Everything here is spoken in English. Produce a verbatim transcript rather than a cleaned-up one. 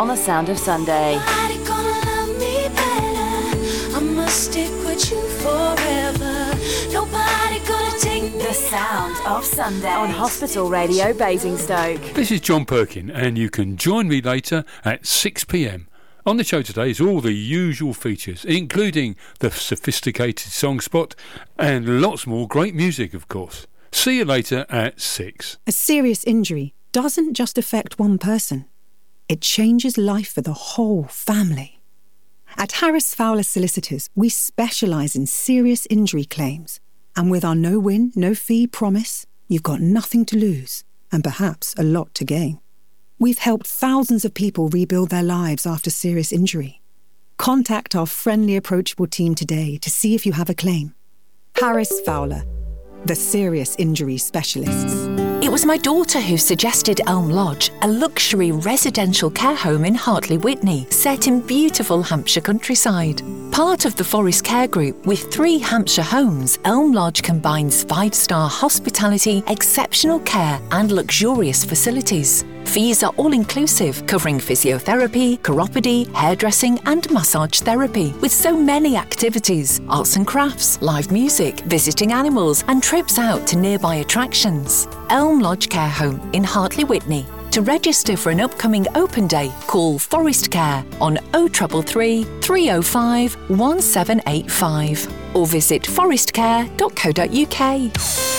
on the Sound of Sunday. Nobody gonna love me better. I must stick with you forever. Nobody gonna take me. The Sound of Sunday on Hospital Radio Basingstoke. This is John Perkin, and you can join me later at six p m. On the show today is all the usual features, including the sophisticated song spot and lots more great music, of course. See you later at six. A serious injury doesn't just affect one person. It changes life for the whole family. At Harris Fowler Solicitors, we specialise in serious injury claims. And with our no-win, no-fee promise, you've got nothing to lose and perhaps a lot to gain. We've helped thousands of people rebuild their lives after serious injury. Contact our friendly, approachable team today to see if you have a claim. Harris Fowler, the serious injury specialists. It was my daughter who suggested Elm Lodge, a luxury residential care home in Hartley Witney, set in beautiful Hampshire countryside. Part of the Forest Care Group with three Hampshire homes, Elm Lodge combines five-star hospitality, exceptional care and luxurious facilities. Fees are all-inclusive, covering physiotherapy, chiropody, hairdressing and massage therapy, with so many activities, arts and crafts, live music, visiting animals and trips out to nearby attractions. Elm Lodge Care Home in Hartley Witney. To register for an upcoming open day, call Forest Care on oh three three, three oh five, one seven eight five or visit forest care dot co dot uk.